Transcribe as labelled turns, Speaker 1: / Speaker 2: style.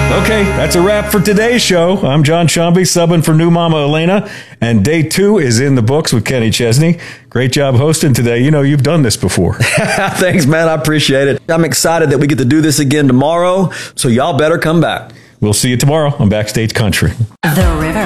Speaker 1: Okay, that's a wrap for today's show. I'm John Shambi, subbing for new mama Elena, and day 2 is in the books with Kenny Chesney. Great job hosting today. You know, you've done this before.
Speaker 2: Thanks, man. I appreciate it. I'm excited that we get to do this again tomorrow, so y'all better come back.
Speaker 1: We'll see you tomorrow on Backstage Country.
Speaker 3: The River.